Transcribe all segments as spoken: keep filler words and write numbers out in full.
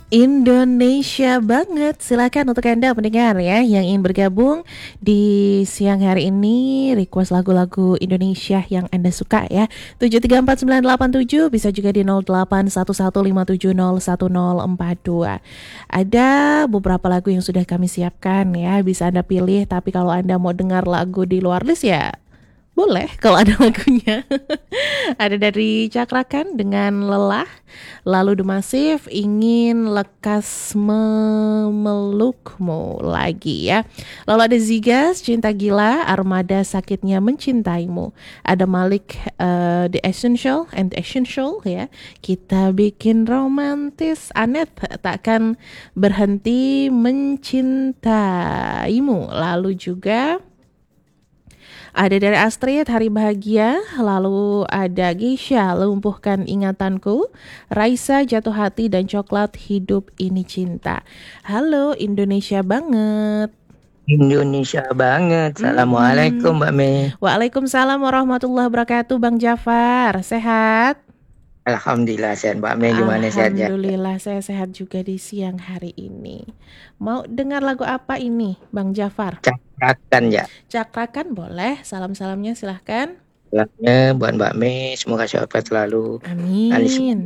Indonesia banget. Silakan untuk Anda pendengar ya yang ingin bergabung di siang hari ini, request lagu-lagu Indonesia yang Anda suka ya. tujuh tiga empat sembilan delapan tujuh, bisa juga di nol delapan satu satu lima tujuh nol satu nol empat dua. Ada beberapa lagu yang sudah kami siapkan ya, bisa Anda pilih, tapi kalau Anda mau dengar lagu di luar list ya boleh kalau ada lagunya. Ada dari Cakrakan dengan Lelah. Lalu The Massive ingin lekas memelukmu lagi ya. Lalu ada Zigas Cinta Gila, Armada Sakitnya Mencintaimu. Ada Malik uh, The Essential and The Essential ya. Kita bikin romantis. Anet Takkan Berhenti Mencintaimu. Lalu juga ada dari Astrid Hari Bahagia, lalu ada Geisha Lumpuhkan Ingatanku, Raisa Jatuh Hati, dan Coklat Hidup Ini Cinta. Halo Indonesia banget. Indonesia banget. Assalamualaikum Mm-hmm. Mbak Mei. Waalaikumsalam warahmatullahi wabarakatuh. Bang Jafar, sehat? Alhamdulillah sehat Mbak Mei, gimana sehatnya? Alhamdulillah saya sehat juga di siang hari ini. Mau dengar lagu apa ini Bang Jafar? Cakrakan ya. Cakrakan boleh, salam-salamnya silahkan. Salamnya buat Mbak Mei, semoga sehat selalu. Amin.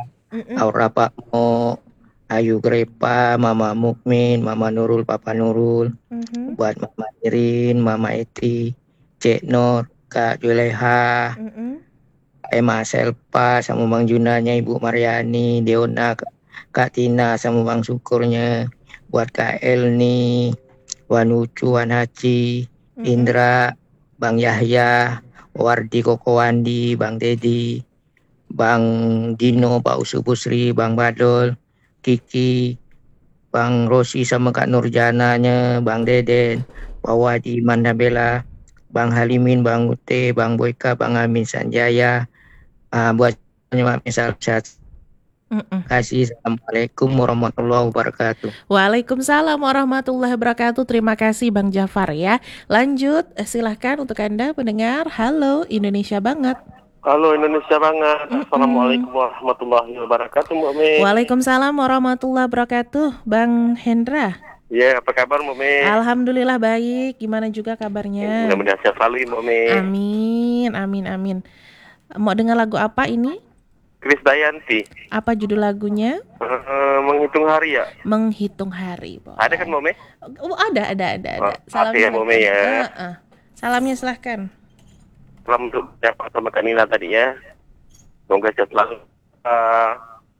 Aura Pak Mo, Ayu Grepa, Mama Mukmin, Mama Nurul, Papa Nurul, Mm-hmm. buat Mama Irin, Mama Eti, Cek Nur, Kak Juleha, Mm-hmm. Emma Selpa, sama Bang Junanya, Ibu Mariani, Deona, Kak Tina, sama Bang Syukurnya, buat Kak Elni, Wan Ucu, Wan Haji, mm-hmm. Indra, Bang Yahya, Wardi Koko Wandi, Bang Dedi, Bang Dino, Pak Usu Busri, Bang Badol, Kiki, Bang Rosi sama Kak Nurjananya, Bang Deden, Pak Wadi Mandabela, Bang Halimin, Bang Ute, Bang Boyka, Bang Amin Sanjaya, uh, buat penyebab misal sehat. Terima kasih. Assalamualaikum warahmatullahi wabarakatuh. Waalaikumsalam warahmatullahi wabarakatuh. Terima kasih Bang Jafar ya. Lanjut, silahkan untuk Anda pendengar. Halo Indonesia banget. Halo Indonesia banget. Mm-mm. Assalamualaikum warahmatullahi wabarakatuh Mbak Mei. Waalaikumsalam warahmatullahi wabarakatuh Bang Hendra. Ya, yeah, apa kabar Mbak Mei? Alhamdulillah baik. Gimana juga kabarnya? Mudah-mudahan sehat selalu Mbak Mei. Amin, amin, amin. Mau dengar lagu apa ini? Krisdayanti. Apa judul lagunya? Uh, menghitung hari ya. Menghitung hari. Boleh. Ada kan Mbak Mei? Oh, ada, ada, ada, ada. Oh, salamnya ya, Mbak Mei ya. Uh, uh. Salamnya silahkan. Salam untuk siapa sama Kak Nila tadi ya. Semoga sehat selalu. Uh,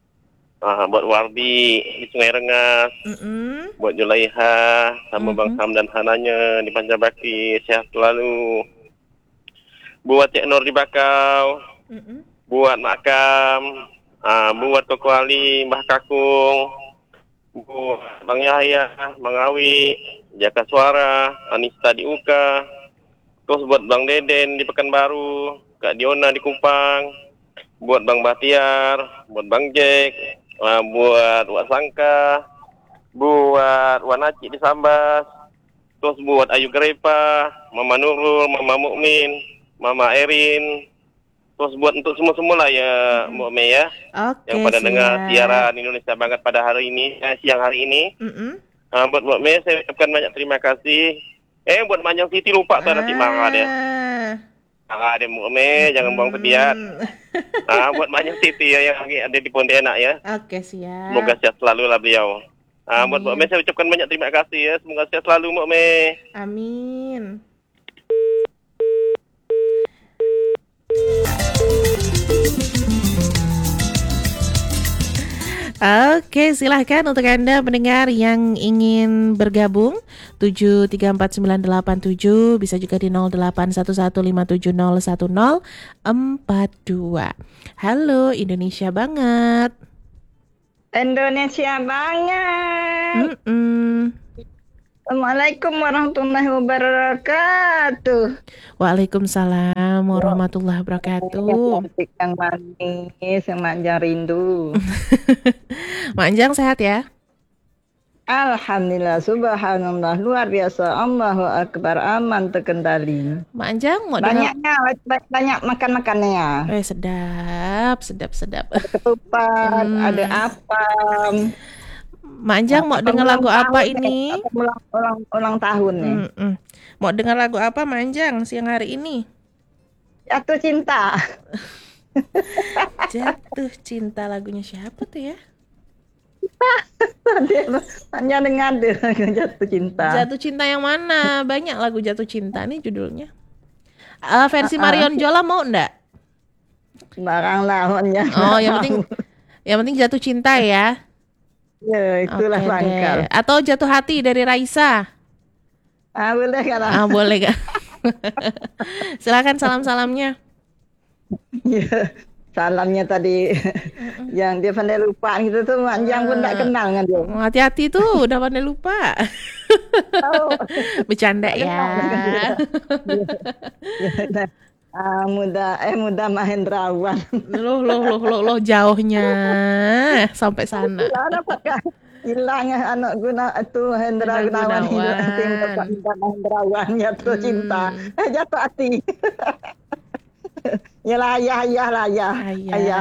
uh, buat Wardi di Sungai Rengas. Mm-mm. Buat Julaiha sama mm-hmm. Bang Sam dan Hananya di Pancabaki, sehat selalu. Buat Cek Nur di Bakau. Mm-mm. Buat Makam, uh, buat Koko Ali, Mbah Kakung, buat Bang Yahya, Bang Awi, Jaka Suara, Anista di Uka, terus buat Bang Deden di Pekanbaru, Kak Diona di Kupang, buat Bang Batiar, buat Bang Jack, uh, buat Wak Sangka, buat Wanaci di Sambas, terus buat Ayu Grepa, Mama Nurul, Mama Mukmin, Mama Erin. Terus buat untuk semua-semua lah ya Mbak Mei ya. Oke, yang pada siap. dengar siaran Indonesia banget pada hari ini, eh, siang hari ini. Uh, buat Mbak Mei saya ucapkan banyak terima kasih. Eh buat Manjang Siti lupa tuh ah. nanti mangga deh. Mangga deh Mbak Mei, jangan buang pediat. Nah, buat Manjang Siti ya yang lagi ada di Pontianak ya. Oke, siap. Semoga sehat selalu lah beliau. Nah, buat Mbak Mei saya ucapkan banyak terima kasih ya. Semoga sehat selalu Mbak Mei. Amin. Oke, silahkan untuk Anda pendengar yang ingin bergabung tujuh tiga empat sembilan delapan tujuh, bisa juga di nol delapan satu satu lima tujuh nol satu nol empat dua. Halo Indonesia banget. Indonesia banget. Mm-mm. Assalamualaikum warahmatullahi wabarakatuh. Waalaikumsalam warahmatullahi wabarakatuh. Yang manis, yang manjang rindu. Manjang sehat ya? Alhamdulillah, subhanallah, luar biasa. Allahu Akbar, aman terkendali. Manjang mau banyaknya, dengar... banyak makan-makannya. Eh sedap, sedap, sedap. Ada ketupat, hmm. ada apam. Mak Anjang mau dengar lagu apa ini? Ulang, ulang, ulang tahun nih. Mm-mm. Mau dengar lagu apa Mak Anjang siang hari ini? Jatuh cinta. Jatuh cinta, lagunya siapa tuh ya? Hanya dengar deh jatuh cinta. Jatuh cinta yang mana? Banyak lagu jatuh cinta nih judulnya. Uh, versi Marion Jola mau ndak? Barang lawannya. Oh, yang penting yang penting jatuh cinta ya. Ya, itulah Oke pangkal. deh. Atau jatuh hati dari Raisa. Ah, boleh kan? Ah, boleh kan? Silakan salam-salamnya. Ya, salamnya tadi yang dia pandai lupa gitu tuh Anjang pun tak kenal dengan dia. Oh, hati-hati tuh, udah pandai lupa. Tahu. Bercanda Tak ya. kenal dengan dia. Ah, muda eh muda Mahendrawan. Loh, loh, loh, loh, loh, jauhnya sampai sana. Ada pakai hilangnya anak guna itu Hendra Hendra Gunawan Gunawan. tim Muda Mahendrawan jatuh Hmm. cinta. Eh jatuh hati. Yalah ayah ayah lah ayah. Ayah. Ayah.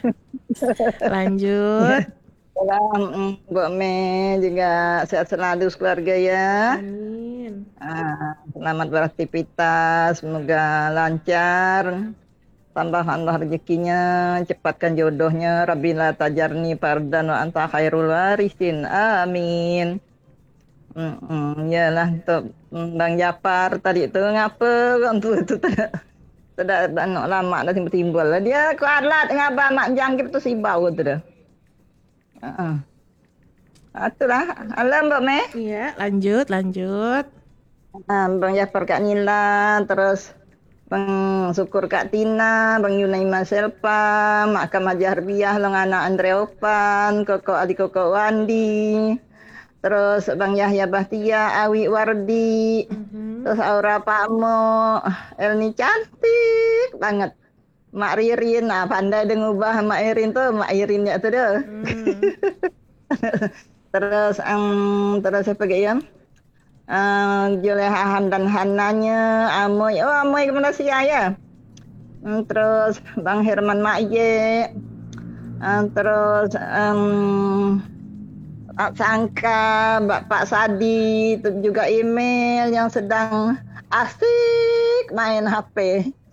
Lanjut. Salam mm, Mbak Me juga sehat selalu keluarga ya. Amin. Ah, selamat beraktivitas, semoga lancar. Tambah Allah rezekinya, cepatkan jodohnya. Rabbila tajarni fardan wa anta khairul warisin. Amin. Mm-mm, yalah untuk mm, Bang Japar tadi itu ngapa untuk itu tidak tidak banyak lama dah timbul-timbul lah dia kualat ngabah mak jangkip tu si bau tu dah. Heeh. Atulah, alam Mbak Me. Iya, lanjut, lanjut. Ah, Bang Jafar Kak Nila, terus Bang Syukur Kak Tina, Bang Yunaima Selpa, Mak Kamajah Harbiah, Long Anak Andre Opan, Koko Ali Koko Wandi, terus Bang Yahya Bahtia, Awi Wardi, Mhm. terus Aura Pakmo, Elni cantik banget. Mak Ririn, nah pandai dia ngubah Mak Irin tuh, Mak Irin ya tuh dah. Hmm. Terus um, terus apa lagi ya? Uh, Juleha Hamdan Hananya, Amoy, oh Amoy kemana sih ya? Hmm, terus Bang Herman Maye, uh, terus um, Pak Sangka, Pak Sadi, itu juga email yang sedang asik main H P.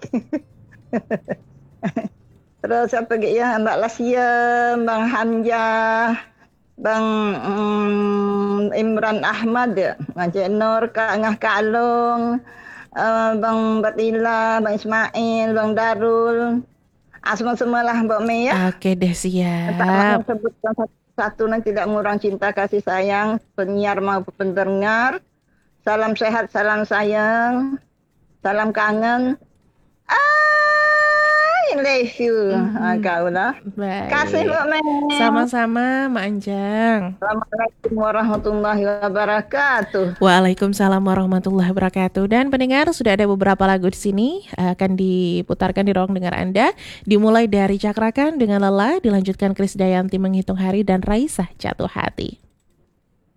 Terus apa lagi ya? Mbak Lasia, Bang Hamzah, Bang um, Imran Ahmad, Ngajak Nur, Kak Ngah Kalung, uh, Bang Batila, Bang Ismail, Bang Darul, ah, semua-semua lah Mbak Mei ya. Oke deh, Tak siap. mau sebutkan satu-satu nanti tidak ngurang cinta kasih sayang penyiar maupun pendengar. Salam sehat, salam sayang, salam kangen. I love you. Mhm. Ah, kau lah. Baik. Kasih Mbak Mei. Sama-sama, Mak Anjang. Assalamualaikum warahmatullahi wabarakatuh. Waalaikumsalam warahmatullahi wabarakatuh. Dan pendengar, sudah ada beberapa lagu di sini akan diputarkan di ruang dengar Anda. Dimulai dari Cakrakan dengan Lelah, dilanjutkan Krisdayanti Menghitung Hari dan Raisa Jatuh Hati.